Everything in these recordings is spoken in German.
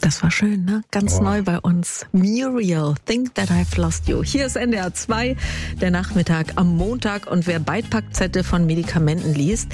Das war schön, ne? Ganz neu bei uns. Muriel, Think That I've Lost You. Hier ist NDR 2, der Nachmittag am Montag. Und wer Beipackzettel von Medikamenten liest,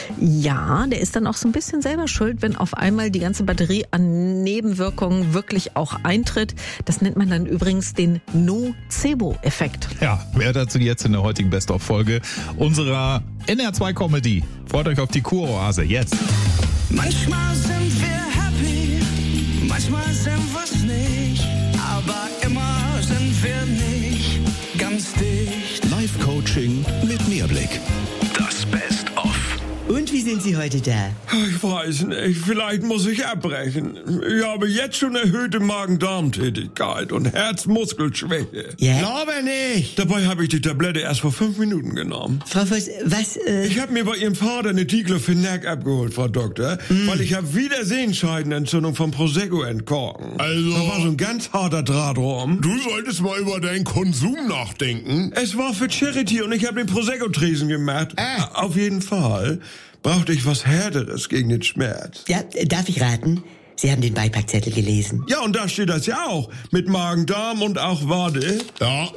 ja, der ist dann auch so ein bisschen selber schuld, wenn auf einmal die ganze Batterie an Nebenwirkungen wirklich auch eintritt. Das nennt man dann übrigens den Nocebo-Effekt. Ja, mehr dazu jetzt in der heutigen Best-of-Folge unserer NDR 2 Comedy. Freut euch auf die Kuroase jetzt. Manchmal sind wir happy, manchmal sind wir's nicht, aber immer sind wir nicht ganz dicht. Live-Coaching mit Mehrblick. Das Best-of. Und wie sind Sie heute da? Ich weiß nicht, vielleicht muss ich abbrechen. Ich habe jetzt schon erhöhte Magen-Darm-Tätigkeit und Herzmuskelschwäche. Ja? Glaube nicht! Dabei habe ich die Tablette erst vor 5 Minuten genommen. Frau Voss, was, Ich habe mir bei Ihrem Vater eine Diclofenac abgeholt, Frau Doktor, weil ich habe wieder Sehenscheidenentzündung vom Prosecco entkorken. Also- Da war so ein ganz harter Draht rum. Du solltest mal über deinen Konsum nachdenken. Es war für Charity und ich habe den Prosecco-Tresen gemacht. Auf jeden Fall brauchte ich was Härteres gegen den Schmerz. ja, darf ich raten? Sie haben den Beipackzettel gelesen. Ja, und da steht das ja auch. Mit Magen-Darm und auch, warte, Ja.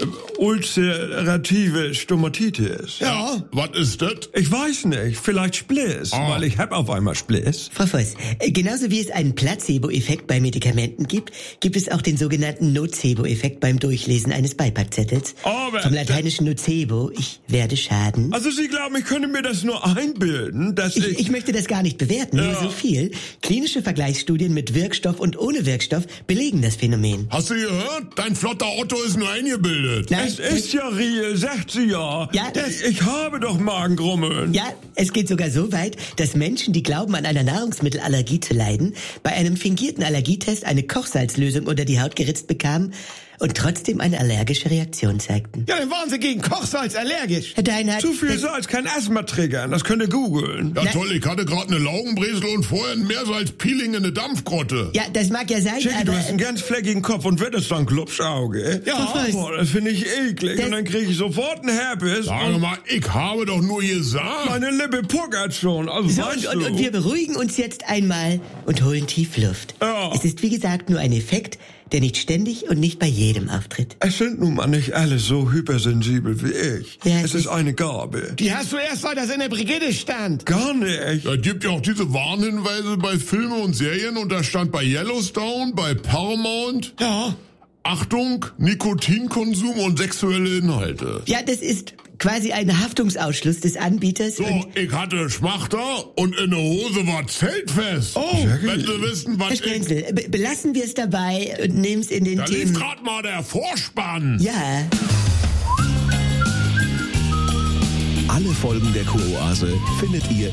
ulcerative Stomatitis. Ja. Was ist das? Ich weiß nicht, vielleicht Spliss, weil ich hab auf einmal Spliss. Frau Voss, genauso wie es einen Placebo-Effekt bei Medikamenten gibt, gibt es auch den sogenannten Nocebo-Effekt beim Durchlesen eines Beipackzettels. Aber- Vom lateinischen Nocebo, ich werde schaden. Also Sie glauben, ich könnte mir das nur einbilden, dass Ich möchte das gar nicht bewerten, nur Ja. so viel. Klinische Vergleichsstudien mit Wirkstoff und ohne Wirkstoff belegen das Phänomen. Hast du gehört? Dein flotter Otto ist nur eingebildet. Nein, Es ist ja real, sagt sie ja. Ja. Ich habe doch Magengrummeln. Ja, es geht sogar so weit, dass Menschen, die glauben, an einer Nahrungsmittelallergie zu leiden, bei einem fingierten Allergietest eine Kochsalzlösung unter die Haut geritzt bekamen und trotzdem eine allergische Reaktion zeigten. Ja, dann waren Sie gegen Kochsalz allergisch. Herr Deinhardt, Zu viel Salz kann Asthma triggern, das könnt ihr googeln. Ja toll, ich hatte gerade eine Laugenbresel und vorher ein Meersalz-Peeling in eine Dampfgrotte. ja, das mag ja sein, Jackie, du aber... hast einen ganz fleckigen Kopf und wird es dann Glubschauge. Frau Voss. Boah, das finde ich eklig. Das- Und dann kriege ich sofort einen Herpes. Sag Und mal, ich habe doch nur gesagt. meine Lippe puckert schon. Also So, weißt und wir du. beruhigen uns jetzt einmal und holen tief Luft. Ja. Es ist wie gesagt nur ein Effekt, der nicht ständig und nicht bei jedem auftritt. Es sind nun mal nicht alle so hypersensibel wie ich. Ja, Es ist eine Gabe. Die hast du erst, weil das in der Brigitte stand. Gar nicht. Da gibt ja auch diese Warnhinweise bei Filmen und Serien und da stand bei Yellowstone, bei Paramount, Ja. Achtung, Nikotinkonsum und sexuelle Inhalte. Ja, das ist quasi ein Haftungsausschluss des Anbieters. So, Und ich hatte Schmachter und in der Hose war zeltfest. Oh, wenn Sie wissen, Herr was ich... Stenzel, belassen wir es dabei und nehmen es in den Da lief Themen. grad mal der Vorspann. Ja. Alle Folgen der Kuroase findet ihr